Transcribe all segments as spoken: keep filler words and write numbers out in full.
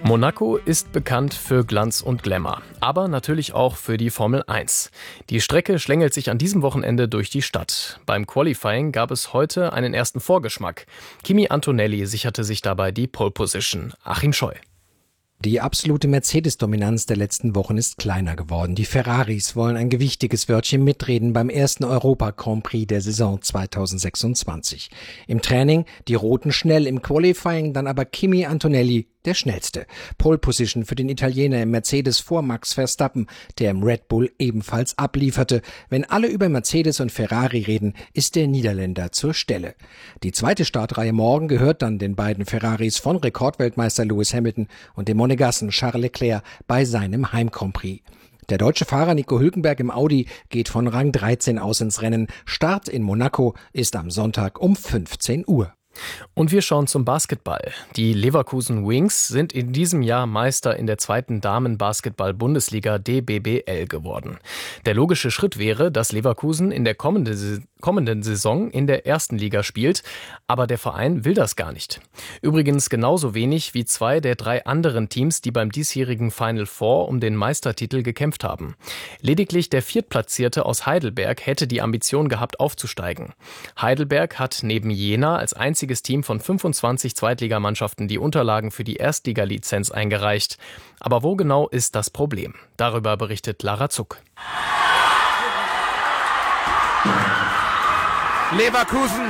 Monaco ist bekannt für Glanz und Glamour, aber natürlich auch für die Formel eins. Die Strecke schlängelt sich an diesem Wochenende durch die Stadt. Beim Qualifying gab es heute einen ersten Vorgeschmack. Kimi Antonelli sicherte sich dabei die Pole Position. Achim Scheu. Die absolute Mercedes-Dominanz der letzten Wochen ist kleiner geworden. Die Ferraris wollen ein gewichtiges Wörtchen mitreden beim ersten Europa-Grand Prix der Saison zweitausendsechsundzwanzig. Im Training die Roten schnell, im Qualifying dann aber Kimi Antonelli der Schnellste. Pole Position für den Italiener im Mercedes vor Max Verstappen, der im Red Bull ebenfalls ablieferte. Wenn alle über Mercedes und Ferrari reden, ist der Niederländer zur Stelle. Die zweite Startreihe morgen gehört dann den beiden Ferraris von Rekordweltmeister Lewis Hamilton und dem Monegassen Charles Leclerc bei seinem Heim-Grand Prix. Der deutsche Fahrer Nico Hülkenberg im Audi geht von Rang dreizehn aus ins Rennen. Start in Monaco ist am Sonntag um fünfzehn Uhr. Und wir schauen zum Basketball. Die Leverkusen Wings sind in diesem Jahr Meister in der zweiten Damen-Basketball-Bundesliga D B B L geworden. Der logische Schritt wäre, dass Leverkusen in der kommenden kommenden Saison in der ersten Liga spielt, aber der Verein will das gar nicht. Übrigens genauso wenig wie zwei der drei anderen Teams, die beim diesjährigen Final Four um den Meistertitel gekämpft haben. Lediglich der Viertplatzierte aus Heidelberg hätte die Ambition gehabt, aufzusteigen. Heidelberg hat neben Jena als einziges Team von fünfundzwanzig Zweitligamannschaften die Unterlagen für die Erstliga-Lizenz eingereicht. Aber wo genau ist das Problem? Darüber berichtet Lara Zuck. Leverkusen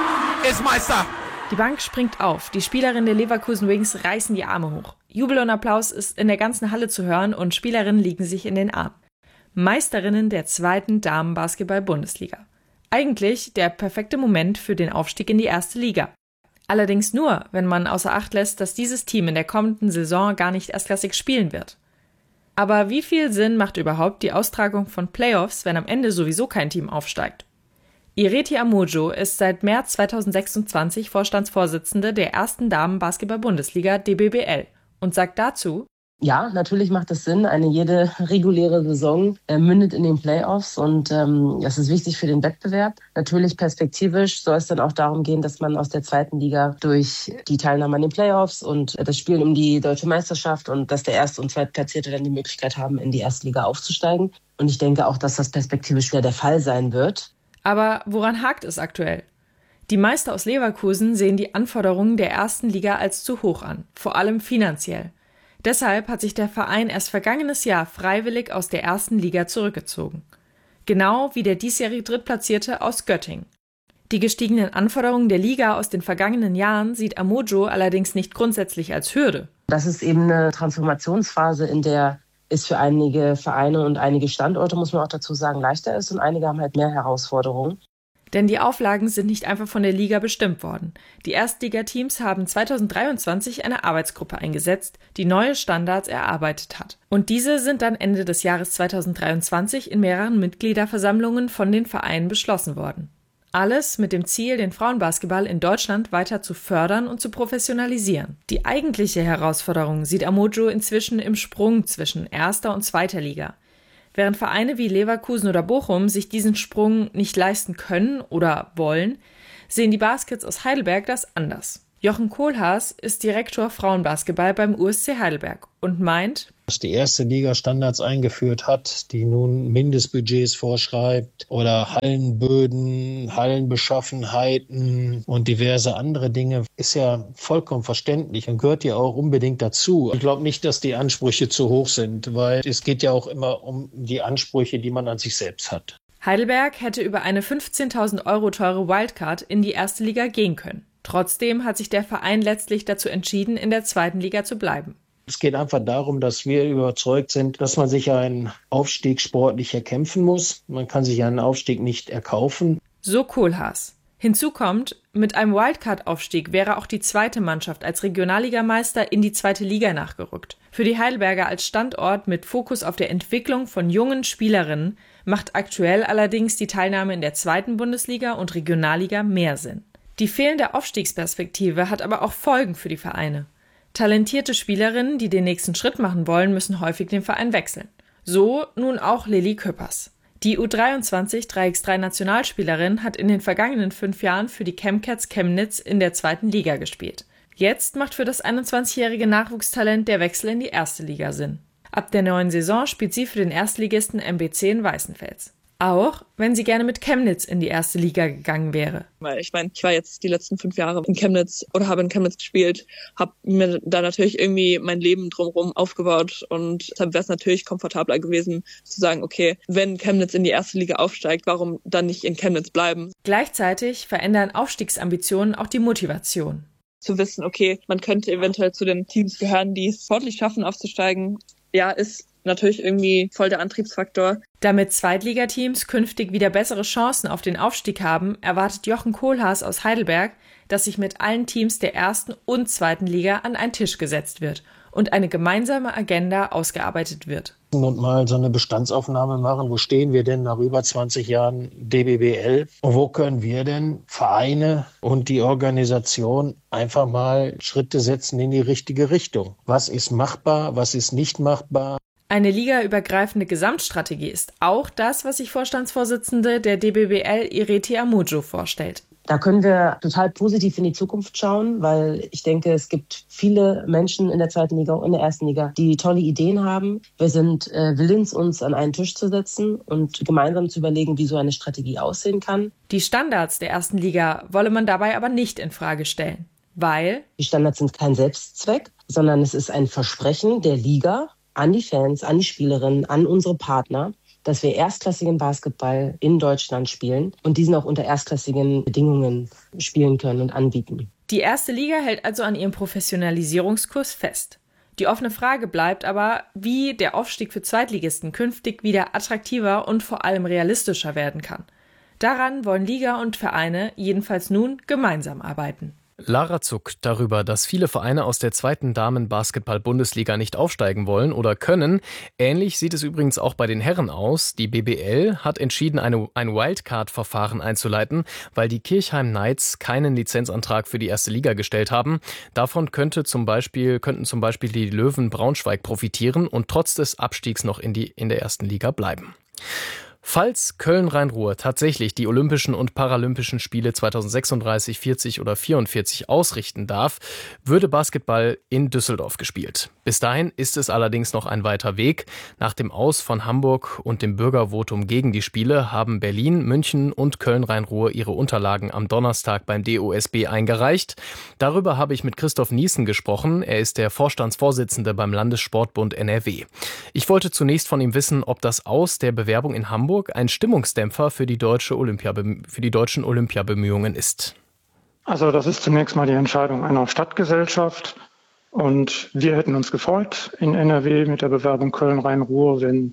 ist Meister. Die Bank springt auf. Die Spielerinnen der Leverkusen Wings reißen die Arme hoch. Jubel und Applaus ist in der ganzen Halle zu hören und Spielerinnen liegen sich in den Armen. Meisterinnen der zweiten Damen-Basketball-Bundesliga. Eigentlich der perfekte Moment für den Aufstieg in die erste Liga. Allerdings nur, wenn man außer Acht lässt, dass dieses Team in der kommenden Saison gar nicht erstklassig spielen wird. Aber wie viel Sinn macht überhaupt die Austragung von Playoffs, wenn am Ende sowieso kein Team aufsteigt? Ireti Amojo ist seit März zweitausendsechsundzwanzig Vorstandsvorsitzende der ersten Damen-Basketball-Bundesliga D B B L und sagt dazu: Ja, natürlich macht es Sinn. Eine jede reguläre Saison äh, mündet in den Playoffs und ähm, das ist wichtig für den Wettbewerb. Natürlich perspektivisch soll es dann auch darum gehen, dass man aus der zweiten Liga durch die Teilnahme an den Playoffs und äh, das Spielen um die deutsche Meisterschaft und dass der Erst- und Zweitplatzierte dann die Möglichkeit haben, in die erste Liga aufzusteigen. Und ich denke auch, dass das perspektivisch wieder der Fall sein wird. Aber woran hakt es aktuell? Die Meister aus Leverkusen sehen die Anforderungen der ersten Liga als zu hoch an, vor allem finanziell. Deshalb hat sich der Verein erst vergangenes Jahr freiwillig aus der ersten Liga zurückgezogen. Genau wie der diesjährige Drittplatzierte aus Göttingen. Die gestiegenen Anforderungen der Liga aus den vergangenen Jahren sieht Amojo allerdings nicht grundsätzlich als Hürde. Das ist eben eine Transformationsphase, in der es für einige Vereine und einige Standorte, muss man auch dazu sagen, leichter ist und einige haben halt mehr Herausforderungen. Denn die Auflagen sind nicht einfach von der Liga bestimmt worden. Die Erstligateams haben zweitausenddreiundzwanzig eine Arbeitsgruppe eingesetzt, die neue Standards erarbeitet hat. Und diese sind dann Ende des Jahres zweitausenddreiundzwanzig in mehreren Mitgliederversammlungen von den Vereinen beschlossen worden. Alles mit dem Ziel, den Frauenbasketball in Deutschland weiter zu fördern und zu professionalisieren. Die eigentliche Herausforderung sieht Amojo inzwischen im Sprung zwischen erster und zweiter Liga. Während Vereine wie Leverkusen oder Bochum sich diesen Sprung nicht leisten können oder wollen, sehen die Baskets aus Heidelberg das anders. Jochen Kohlhaas ist Direktor Frauenbasketball beim U S C Heidelberg und meint, dass die erste Liga Standards eingeführt hat, die nun Mindestbudgets vorschreibt oder Hallenböden, Hallenbeschaffenheiten und diverse andere Dinge, ist ja vollkommen verständlich und gehört ja auch unbedingt dazu. Ich glaube nicht, dass die Ansprüche zu hoch sind, weil es geht ja auch immer um die Ansprüche, die man an sich selbst hat. Heidelberg hätte über eine fünfzehntausend Euro teure Wildcard in die erste Liga gehen können. Trotzdem hat sich der Verein letztlich dazu entschieden, in der zweiten Liga zu bleiben. Es geht einfach darum, dass wir überzeugt sind, dass man sich einen Aufstieg sportlich erkämpfen muss. Man kann sich einen Aufstieg nicht erkaufen. So Kohlhaas. Hinzu kommt, mit einem Wildcard-Aufstieg wäre auch die zweite Mannschaft als Regionalligameister in die zweite Liga nachgerückt. Für die Heidelberger als Standort mit Fokus auf der Entwicklung von jungen Spielerinnen macht aktuell allerdings die Teilnahme in der zweiten Bundesliga und Regionalliga mehr Sinn. Die fehlende Aufstiegsperspektive hat aber auch Folgen für die Vereine. Talentierte Spielerinnen, die den nächsten Schritt machen wollen, müssen häufig den Verein wechseln. So nun auch Lilly Küppers. Die U dreiundzwanzig drei gegen drei Nationalspielerin hat in den vergangenen fünf Jahren für die Chemcats Chemnitz in der zweiten Liga gespielt. Jetzt macht für das einundzwanzigjährige Nachwuchstalent der Wechsel in die erste Liga Sinn. Ab der neuen Saison spielt sie für den Erstligisten M B C in Weißenfels. Auch wenn sie gerne mit Chemnitz in die erste Liga gegangen wäre. Weil ich meine, ich war jetzt die letzten fünf Jahre in Chemnitz oder habe in Chemnitz gespielt, habe mir da natürlich irgendwie mein Leben drumherum aufgebaut und deshalb wäre es natürlich komfortabler gewesen zu sagen, okay, wenn Chemnitz in die erste Liga aufsteigt, warum dann nicht in Chemnitz bleiben? Gleichzeitig verändern Aufstiegsambitionen auch die Motivation. Zu wissen, okay, man könnte eventuell zu den Teams gehören, die es sportlich schaffen, aufzusteigen, ja, ist natürlich irgendwie voll der Antriebsfaktor. Damit Zweitligateams künftig wieder bessere Chancen auf den Aufstieg haben, erwartet Jochen Kohlhaas aus Heidelberg, dass sich mit allen Teams der ersten und zweiten Liga an einen Tisch gesetzt wird und eine gemeinsame Agenda ausgearbeitet wird. Und mal so eine Bestandsaufnahme machen, wo stehen wir denn nach über zwanzig Jahren D B B L? Und wo können wir denn Vereine und die Organisation einfach mal Schritte setzen in die richtige Richtung? Was ist machbar, was ist nicht machbar? Eine ligaübergreifende Gesamtstrategie ist auch das, was sich Vorstandsvorsitzende der D B B L Ireti Amujo vorstellt. Da können wir total positiv in die Zukunft schauen, weil ich denke, es gibt viele Menschen in der zweiten Liga und in der ersten Liga, die tolle Ideen haben. Wir sind äh, willens, uns an einen Tisch zu setzen und gemeinsam zu überlegen, wie so eine Strategie aussehen kann. Die Standards der ersten Liga wolle man dabei aber nicht in Frage stellen, weil die Standards sind kein Selbstzweck, sondern es ist ein Versprechen der Liga an die Fans, an die Spielerinnen, an unsere Partner, dass wir erstklassigen Basketball in Deutschland spielen und diesen auch unter erstklassigen Bedingungen spielen können und anbieten. Die erste Liga hält also an ihrem Professionalisierungskurs fest. Die offene Frage bleibt aber, wie der Aufstieg für Zweitligisten künftig wieder attraktiver und vor allem realistischer werden kann. Daran wollen Liga und Vereine jedenfalls nun gemeinsam arbeiten. Lara zuckt darüber, dass viele Vereine aus der zweiten Damen-Basketball-Bundesliga nicht aufsteigen wollen oder können. Ähnlich sieht es übrigens auch bei den Herren aus. Die B B L hat entschieden, eine, ein Wildcard-Verfahren einzuleiten, weil die Kirchheim Knights keinen Lizenzantrag für die erste Liga gestellt haben. Davon könnte zum Beispiel, könnten zum Beispiel die Löwen Braunschweig profitieren und trotz des Abstiegs noch in, die, in der ersten Liga bleiben. Falls Köln-Rhein-Ruhr tatsächlich die Olympischen und Paralympischen Spiele zweitausendsechsunddreißig, vierzig oder vierundvierzig ausrichten darf, würde Basketball in Düsseldorf gespielt. Bis dahin ist es allerdings noch ein weiter Weg. Nach dem Aus von Hamburg und dem Bürgervotum gegen die Spiele haben Berlin, München und Köln-Rhein-Ruhr ihre Unterlagen am Donnerstag beim D O S B eingereicht. Darüber habe ich mit Christoph Niesen gesprochen. Er ist der Vorstandsvorsitzende beim Landessportbund N R W. Ich wollte zunächst von ihm wissen, ob das Aus der Bewerbung in Hamburg ein Stimmungsdämpfer für die deutsche Olympiabe- für die deutschen Olympiabemühungen ist. Also das ist zunächst mal die Entscheidung einer Stadtgesellschaft und wir hätten uns gefreut in N R W mit der Bewerbung Köln-Rhein-Ruhr, wenn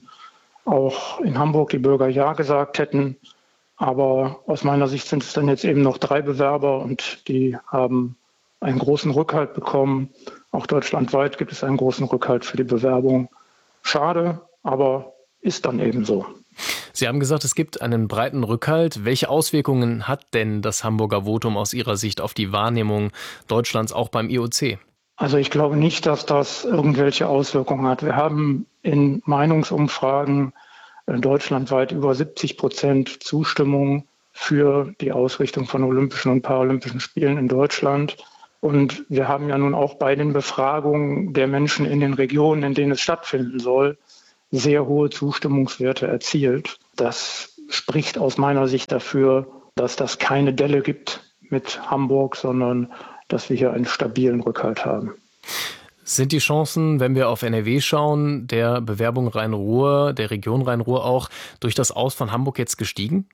auch in Hamburg die Bürger Ja gesagt hätten. Aber aus meiner Sicht sind es dann jetzt eben noch drei Bewerber und die haben einen großen Rückhalt bekommen. Auch deutschlandweit gibt es einen großen Rückhalt für die Bewerbung. Schade, aber ist dann eben so. Sie haben gesagt, es gibt einen breiten Rückhalt. Welche Auswirkungen hat denn das Hamburger Votum aus Ihrer Sicht auf die Wahrnehmung Deutschlands auch beim I O C? Also ich glaube nicht, dass das irgendwelche Auswirkungen hat. Wir haben in Meinungsumfragen deutschlandweit über siebzig Prozent Zustimmung für die Ausrichtung von Olympischen und Paralympischen Spielen in Deutschland. Und wir haben ja nun auch bei den Befragungen der Menschen in den Regionen, in denen es stattfinden soll, sehr hohe Zustimmungswerte erzielt. Das spricht aus meiner Sicht dafür, dass das keine Delle gibt mit Hamburg, sondern dass wir hier einen stabilen Rückhalt haben. Sind die Chancen, wenn wir auf N R W schauen, der Bewerbung Rhein-Ruhr, der Region Rhein-Ruhr auch, durch das Aus von Hamburg jetzt gestiegen?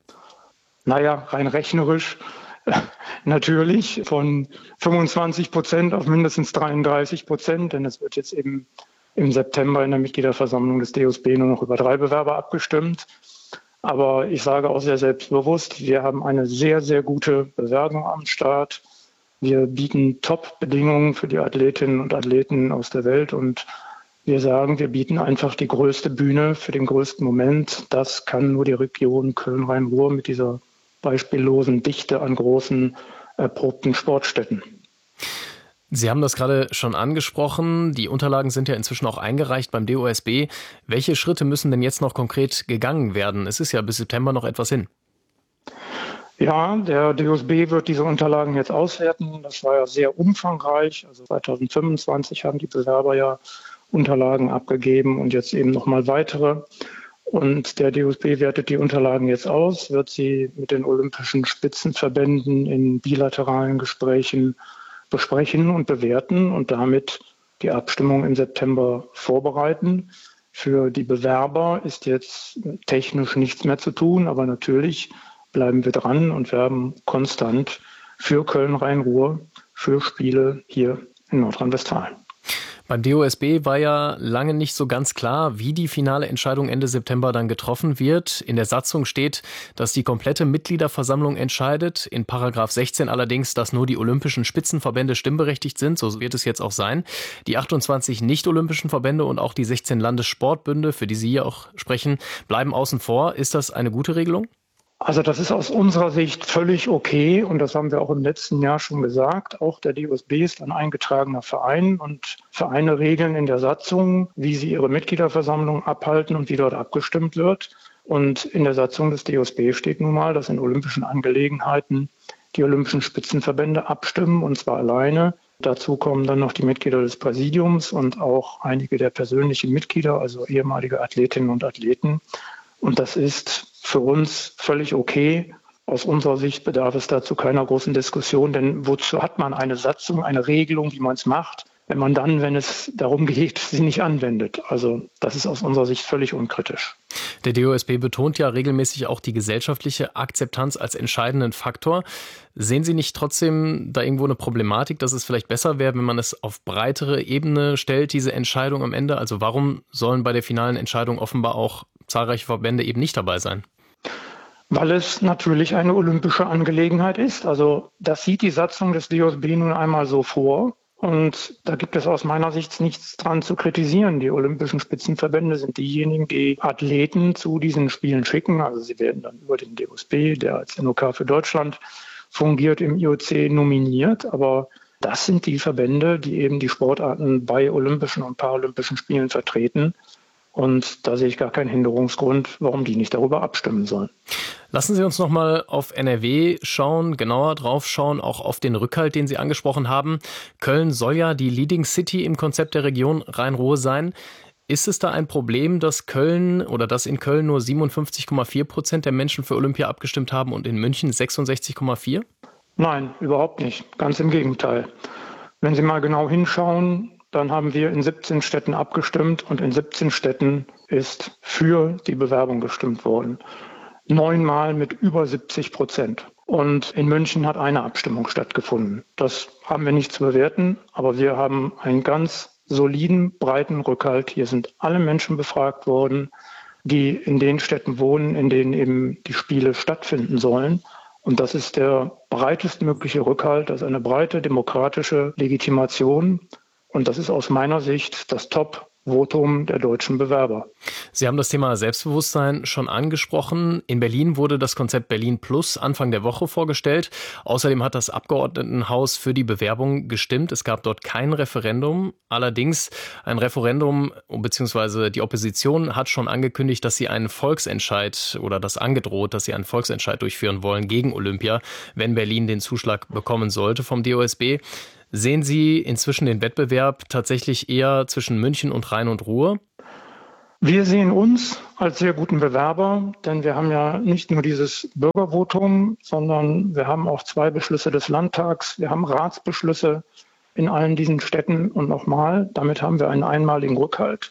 Naja, rein rechnerisch natürlich von fünfundzwanzig Prozent auf mindestens dreiunddreißig Prozent, denn es wird jetzt eben im September in der Mitgliederversammlung des D O S B nur noch über drei Bewerber abgestimmt. Aber ich sage auch sehr selbstbewusst, wir haben eine sehr, sehr gute Bewerbung am Start. Wir bieten Top-Bedingungen für die Athletinnen und Athleten aus der Welt und wir sagen, wir bieten einfach die größte Bühne für den größten Moment. Das kann nur die Region Köln-Rhein-Ruhr mit dieser beispiellosen Dichte an großen, erprobten Sportstätten. Sie haben das gerade schon angesprochen. Die Unterlagen sind ja inzwischen auch eingereicht beim D O S B. Welche Schritte müssen denn jetzt noch konkret gegangen werden? Es ist ja bis September noch etwas hin. Ja, der D O S B wird diese Unterlagen jetzt auswerten. Das war ja sehr umfangreich. Also zwanzig fünfundzwanzig haben die Bewerber ja Unterlagen abgegeben und jetzt eben nochmal weitere. Und der D O S B wertet die Unterlagen jetzt aus, wird sie mit den olympischen Spitzenverbänden in bilateralen Gesprächen besprechen und bewerten und damit die Abstimmung im September vorbereiten. Für die Bewerber ist jetzt technisch nichts mehr zu tun, aber natürlich bleiben wir dran und werben konstant für Köln-Rhein-Ruhr, für Spiele hier in Nordrhein-Westfalen. Beim D O S B war ja lange nicht so ganz klar, wie die finale Entscheidung Ende September dann getroffen wird. In der Satzung steht, dass die komplette Mitgliederversammlung entscheidet. In Paragraph sechzehn allerdings, dass nur die olympischen Spitzenverbände stimmberechtigt sind. So wird es jetzt auch sein. Die achtundzwanzig nicht-olympischen Verbände und auch die sechzehn Landessportbünde, für die Sie hier auch sprechen, bleiben außen vor. Ist das eine gute Regelung? Also das ist aus unserer Sicht völlig okay und das haben wir auch im letzten Jahr schon gesagt. Auch der D O S B ist ein eingetragener Verein und Vereine regeln in der Satzung, wie sie ihre Mitgliederversammlung abhalten und wie dort abgestimmt wird. Und in der Satzung des D O S B steht nun mal, dass in olympischen Angelegenheiten die olympischen Spitzenverbände abstimmen und zwar alleine. Dazu kommen dann noch die Mitglieder des Präsidiums und auch einige der persönlichen Mitglieder, also ehemalige Athletinnen und Athleten. Und das ist für uns völlig okay. Aus unserer Sicht bedarf es dazu keiner großen Diskussion, denn wozu hat man eine Satzung, eine Regelung, wie man es macht, wenn man dann, wenn es darum geht, sie nicht anwendet? Also das ist aus unserer Sicht völlig unkritisch. Der D O S B betont ja regelmäßig auch die gesellschaftliche Akzeptanz als entscheidenden Faktor. Sehen Sie nicht trotzdem da irgendwo eine Problematik, dass es vielleicht besser wäre, wenn man es auf breitere Ebene stellt, diese Entscheidung am Ende? Also warum sollen bei der finalen Entscheidung offenbar auch zahlreiche Verbände eben nicht dabei sein? Weil es natürlich eine olympische Angelegenheit ist. Also das sieht die Satzung des D O S B nun einmal so vor. Und da gibt es aus meiner Sicht nichts dran zu kritisieren. Die olympischen Spitzenverbände sind diejenigen, die Athleten zu diesen Spielen schicken. Also sie werden dann über den D O S B, der als N O K für Deutschland fungiert, im I O C nominiert. Aber das sind die Verbände, die eben die Sportarten bei Olympischen und Paralympischen Spielen vertreten. Und da sehe ich gar keinen Hinderungsgrund, warum die nicht darüber abstimmen sollen. Lassen Sie uns noch mal auf N R W schauen, genauer drauf schauen, auch auf den Rückhalt, den Sie angesprochen haben. Köln soll ja die Leading City im Konzept der Region Rhein-Ruhr sein. Ist es da ein Problem, dass Köln oder dass in Köln nur siebenundfünfzig Komma vier Prozent der Menschen für Olympia abgestimmt haben und in München sechsundsechzig Komma vier? Nein, überhaupt nicht. Ganz im Gegenteil. Wenn Sie mal genau hinschauen, dann haben wir in siebzehn Städten abgestimmt und in siebzehn Städten ist für die Bewerbung gestimmt worden. Neunmal mit über siebzig Prozent. Und in München hat eine Abstimmung stattgefunden. Das haben wir nicht zu bewerten, aber wir haben einen ganz soliden, breiten Rückhalt. Hier sind alle Menschen befragt worden, die in den Städten wohnen, in denen eben die Spiele stattfinden sollen. Und das ist der breitestmögliche Rückhalt, das ist eine breite demokratische Legitimation. Und das ist aus meiner Sicht das Top-Votum der deutschen Bewerber. Sie haben das Thema Selbstbewusstsein schon angesprochen. In Berlin wurde das Konzept Berlin Plus Anfang der Woche vorgestellt. Außerdem hat das Abgeordnetenhaus für die Bewerbung gestimmt. Es gab dort kein Referendum. Allerdings ein Referendum bzw. die Opposition hat schon angekündigt, dass sie einen Volksentscheid oder das angedroht, dass sie einen Volksentscheid durchführen wollen gegen Olympia, wenn Berlin den Zuschlag bekommen sollte vom D O S B. Sehen Sie inzwischen den Wettbewerb tatsächlich eher zwischen München und Rhein und Ruhr? Wir sehen uns als sehr guten Bewerber, denn wir haben ja nicht nur dieses Bürgervotum, sondern wir haben auch zwei Beschlüsse des Landtags, wir haben Ratsbeschlüsse in allen diesen Städten und nochmal, damit haben wir einen einmaligen Rückhalt.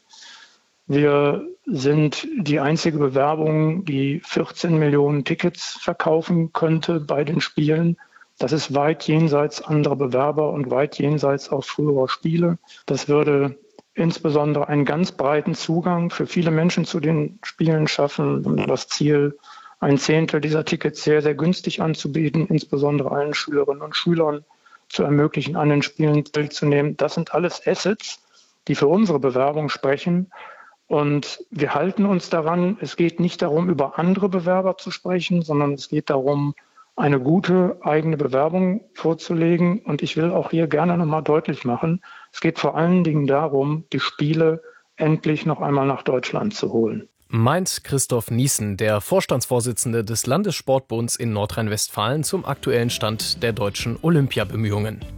Wir sind die einzige Bewerbung, die vierzehn Millionen Tickets verkaufen könnte bei den Spielen. Das ist weit jenseits anderer Bewerber und weit jenseits auch früherer Spiele. Das würde insbesondere einen ganz breiten Zugang für viele Menschen zu den Spielen schaffen. Und das Ziel, ein Zehntel dieser Tickets sehr, sehr günstig anzubieten, insbesondere allen Schülerinnen und Schülern zu ermöglichen, an den Spielen teilzunehmen. Das sind alles Assets, die für unsere Bewerbung sprechen. Und wir halten uns daran, es geht nicht darum, über andere Bewerber zu sprechen, sondern es geht darum, eine gute eigene Bewerbung vorzulegen. Und ich will auch hier gerne nochmal deutlich machen, es geht vor allen Dingen darum, die Spiele endlich noch einmal nach Deutschland zu holen. Meint Christoph Niesen, der Vorstandsvorsitzende des Landessportbunds in Nordrhein-Westfalen, zum aktuellen Stand der deutschen Olympiabemühungen.